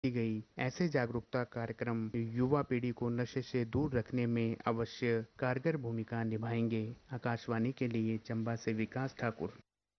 रखी गई। ऐसे जागरूकता कार्यक्रम युवा पीढ़ी को नशे से दूर रखने में अवश्य कारगर भूमिका निभाएंगे। आकाशवाणी के लिए चंबा से विकास ठाकुर।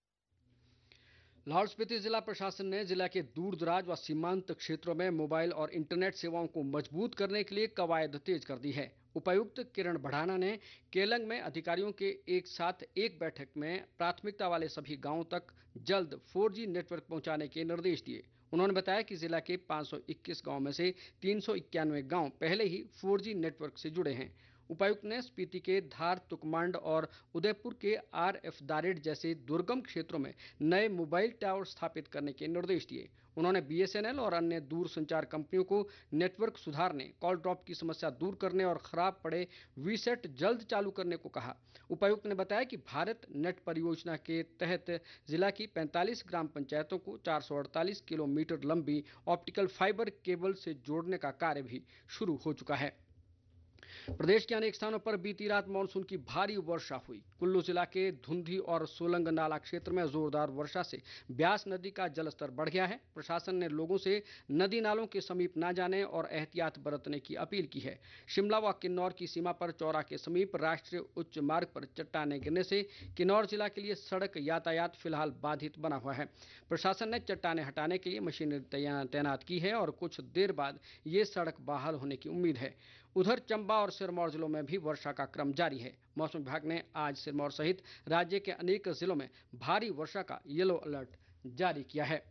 लाहौल स्पीति जिला प्रशासन ने जिला के दूर दराज व सीमांत क्षेत्रों में मोबाइल और इंटरनेट सेवाओं को मजबूत करने के लिए कवायद तेज कर दी है। उपायुक्त किरण बढ़ाना ने केलंग में अधिकारियों के एक साथ एक बैठक में प्राथमिकता वाले सभी गांवों तक जल्द 4G नेटवर्क पहुंचाने के निर्देश दिए। उन्होंने बताया कि जिला के 521 गांव में से 391 गांव पहले ही 4G नेटवर्क से जुड़े हैं। उपायुक्त ने स्पीति के धार, तुकमंड और उदयपुर के RF दारेड जैसे दुर्गम क्षेत्रों में नए मोबाइल टावर स्थापित करने के निर्देश दिए। उन्होंने BSNL और अन्य दूर संचार कंपनियों को नेटवर्क सुधारने, कॉल ड्रॉप की समस्या दूर करने और खराब पड़े वीसेट जल्द चालू करने को कहा। उपायुक्त ने बताया कि भारत नेट परियोजना के तहत जिला की 45 ग्राम पंचायतों को 448 किलोमीटर लंबी ऑप्टिकल फाइबर केबल से जोड़ने का कार्य भी शुरू हो चुका है। प्रदेश के अनेक स्थानों पर बीती रात मानसून की भारी वर्षा हुई। कुल्लू जिला के धुंधी और सोलंग नाला क्षेत्र में जोरदार वर्षा से ब्यास नदी का जलस्तर बढ़ गया है। प्रशासन ने लोगों से नदी नालों के समीप न जाने और एहतियात बरतने की अपील की है। शिमला व किन्नौर की सीमा पर चौरा के समीप राष्ट्रीय उच्च मार्ग पर चट्टानें गिरने से किन्नौर जिला के लिए सड़क यातायात फिलहाल बाधित बना हुआ है। प्रशासन ने चट्टानें हटाने के लिए मशीनरी तैनात की है और कुछ देर बाद ये सड़क बहाल होने की उम्मीद है। उधर चंबा और सिरमौर जिलों में भी वर्षा का क्रम जारी है। मौसम विभाग ने आज सिरमौर सहित राज्य के अनेक जिलों में भारी वर्षा का येलो अलर्ट जारी किया है।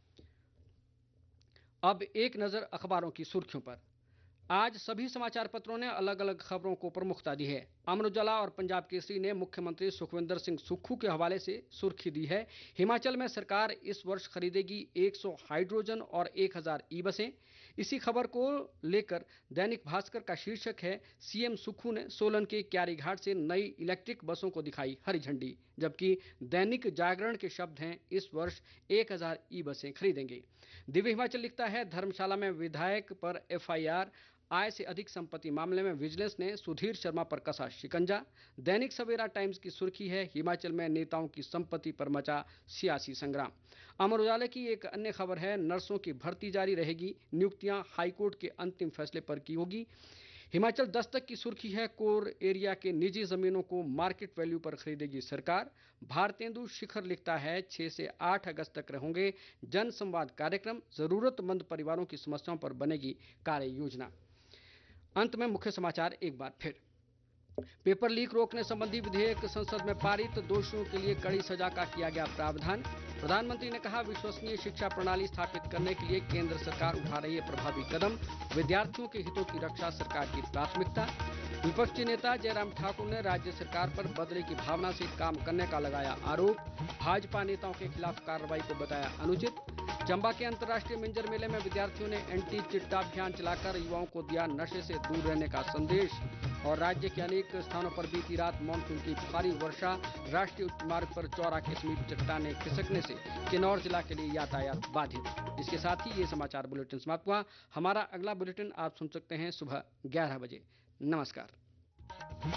अब एक नजर अखबारों की सुर्खियों पर। आज सभी समाचार पत्रों ने अलग अलग खबरों को प्रमुखता दी है। अमर उजाला और पंजाब केसरी ने मुख्यमंत्री सुखविंदर सिंह सुक्खू के हवाले से सुर्खी दी है, हिमाचल में सरकार इस वर्ष खरीदेगी 100 हाइड्रोजन और 1000 ई-बसें। इसी खबर को लेकर दैनिक भास्कर का शीर्षक है, CM सुक्खू ने सोलन के क्यारीघाट से नई इलेक्ट्रिक बसों को दिखाई हरी झंडी। जबकि दैनिक जागरण के शब्द हैं, इस वर्ष 1000 ई-बसें खरीदेंगे। दिव्य हिमाचल लिखता है, धर्मशाला में विधायक पर FIR, आय से अधिक संपत्ति मामले में विजिलेंस ने सुधीर शर्मा पर कसा शिकंजा। दैनिक सवेरा टाइम्स की सुर्खी है, हिमाचल में नेताओं की संपत्ति पर मचा सियासी संग्राम। अमर उजाला की एक अन्य खबर है, नर्सों की भर्ती जारी रहेगी, नियुक्तियां हाईकोर्ट के अंतिम फैसले पर की होगी। हिमाचल दस्तक की सुर्खी है, कोर एरिया के निजी जमीनों को मार्केट वैल्यू पर खरीदेगी सरकार। भारतेंदु शिखर लिखता है, 6 से 8 अगस्त तक होंगे जन संवाद कार्यक्रम, जरूरतमंद परिवारों की समस्याओं पर बनेगी कार्य योजना। अंत में मुख्य समाचार एक बार फिर। पेपर लीक रोकने संबंधी विधेयक संसद में पारित, दोषियों के लिए कड़ी सजा का किया गया प्रावधान। प्रधानमंत्री ने कहा, विश्वसनीय शिक्षा प्रणाली स्थापित करने के लिए केंद्र सरकार उठा रही है प्रभावी कदम, विद्यार्थियों के हितों की रक्षा सरकार की प्राथमिकता। विपक्षी नेता जयराम ठाकुर ने राज्य सरकार पर बदले की भावना से काम करने का लगाया आरोप, भाजपा नेताओं के खिलाफ कार्रवाई को बताया अनुचित। चंबा के अंतर्राष्ट्रीय मिंजर मेले में विद्यार्थियों ने एंटी चिट्टा अभियान चलाकर युवाओं को दिया नशे से दूर रहने का संदेश। और राज्य के अनेक स्थानों पर बीती रात मानसून की भारी वर्षा, राष्ट्रीय उच्च मार्ग पर चौरा के समीप चट्टानें खिसकने से किन्नौर जिला के लिए यातायात बाधित। इसके साथ ही ये समाचार बुलेटिन समाप्त हुआ। हमारा अगला बुलेटिन आप सुन सकते हैं सुबह 11 बजे। नमस्कार।